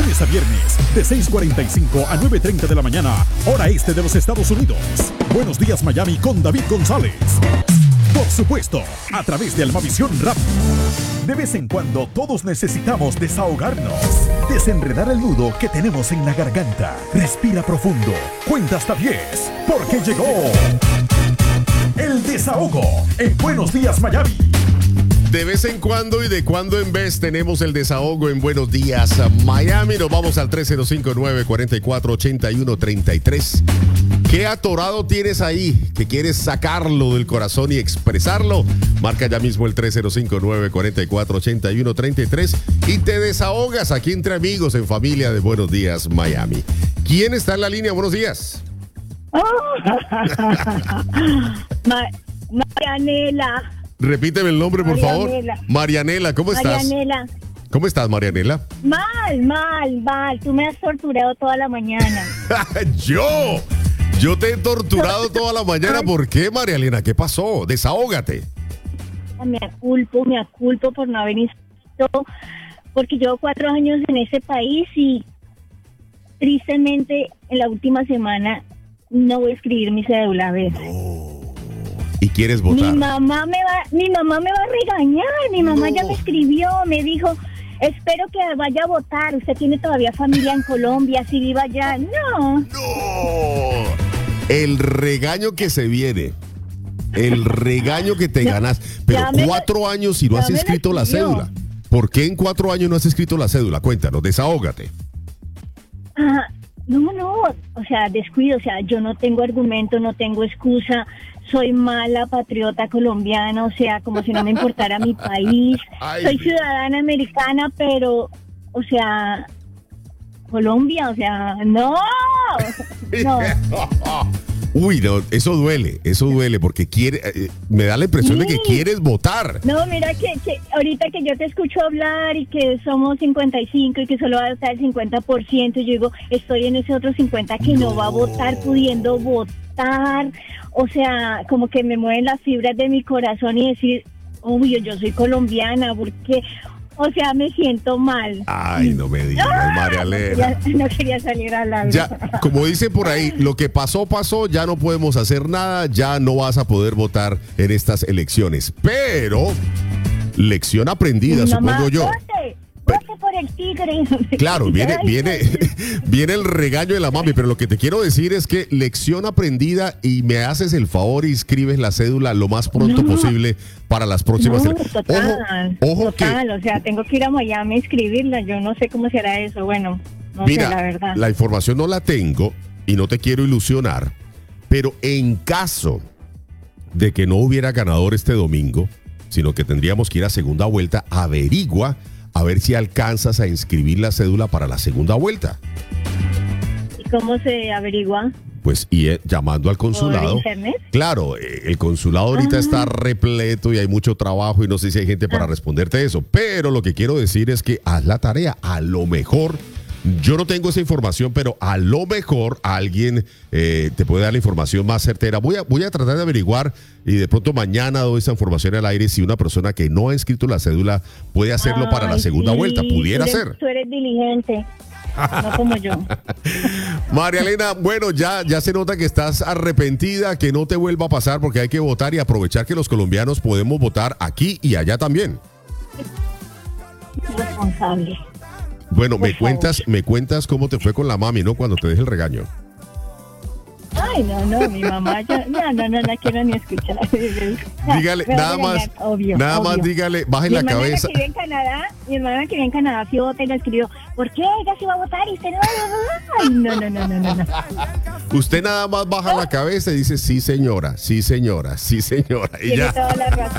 lunes a viernes, de 6:45 a 9:30 de la mañana, hora este de los Estados Unidos. Buenos días, Miami, con David González. Por supuesto, a través de Almavisión Radio. De vez en cuando todos necesitamos desahogarnos, desenredar el nudo que tenemos en la garganta. Respira profundo, cuenta hasta 10, porque llegó el desahogo en Buenos Días, Miami. De vez en cuando y de cuando en vez tenemos el desahogo en Buenos Días, Miami. Nos vamos al 305-944-8133. ¿Qué atorado tienes ahí que quieres sacarlo del corazón y expresarlo? Marca ya mismo el 305-944-8133 y te desahogas aquí entre amigos, en familia de Buenos Días, Miami. ¿Quién está en la línea? Buenos días. Marianela. Repíteme el nombre, por favor. Marianela, ¿cómo estás? Marianela. ¿Cómo estás, Marianela? Mal. Tú me has torturado toda la mañana. Yo te he torturado toda la mañana. ¿Por qué, Marianela? ¿Qué pasó? Desahógate. Me aculpo por no haber inscrito, porque llevo 4 años en ese país y tristemente en la última semana no voy a escribir mi cédula. A ver. ¿Y quieres votar? Mi mamá me va a regañar. Mi mamá ya me escribió, me dijo, espero que vaya a votar. Usted tiene todavía familia en Colombia, si viva allá. No. El regaño que se viene. El regaño que te ganas. Pero 4 años y no has escrito la cédula. ¿Por qué en 4 años no has escrito la cédula? Cuéntanos, desahógate. No, o sea, descuido, o sea, yo no tengo argumento, no tengo excusa, soy mala patriota colombiana, o sea, como si no me importara mi país, soy ciudadana americana, pero, o sea, Colombia, o sea, no. Uy, no, eso duele, porque me da la impresión de que quieres votar. No, mira que ahorita que yo te escucho hablar y que somos 55 y que solo va a votar el 50%, yo digo, estoy en ese otro 50 que no va a votar pudiendo votar. O sea, como que me mueven las fibras de mi corazón y decir, obvio, yo soy colombiana, porque... O sea, me siento mal. Ay, no me digas, Marianela. No quería salir al aire. Ya, como dice por ahí, lo que pasó, ya no podemos hacer nada, ya no vas a poder votar en estas elecciones. Pero, lección aprendida, supongo yo. Vote por el tigre. Claro, viene el regaño de la mami, pero lo que te quiero decir es que lección aprendida y me haces el favor y inscribes la cédula lo más pronto posible para las próximas elecciones. Ojo, o sea, tengo que ir a Miami a inscribirla, yo no sé cómo será eso, bueno, no sé, la verdad. La información no la tengo y no te quiero ilusionar, pero en caso de que no hubiera ganador este domingo, sino que tendríamos que ir a segunda vuelta, averigua a ver si alcanzas a inscribir la cédula para la segunda vuelta. ¿Y cómo se averigua? Pues llamando al consulado. ¿Por internet? Claro, el consulado ahorita está repleto y hay mucho trabajo y no sé si hay gente para responderte eso. Pero lo que quiero decir es que haz la tarea. A lo mejor, yo no tengo esa información, pero a lo mejor alguien te puede dar la información más certera. Voy a tratar de averiguar y de pronto mañana doy esa información al aire si una persona que no ha inscrito la cédula puede hacerlo para la segunda vuelta. Pudiera ser. Tú eres diligente. No como yo. Marianela, bueno, ya se nota que estás arrepentida, que no te vuelva a pasar porque hay que votar y aprovechar que los colombianos podemos votar aquí y allá también. Responsable. Bueno, me cuentas cómo te fue con la mami, ¿no? Cuando te deje el regaño. Ay, no, mi mamá ya, no quiero ni escuchar. Dígale, nada más dígale, baje la cabeza. Mi hermana que vive en Canadá, sí vota y le escribió, ¿por qué ella sí va a votar y usted no va a votar? No. Usted nada más baja la cabeza y dice, sí señora. Y tiene ya. toda la razón.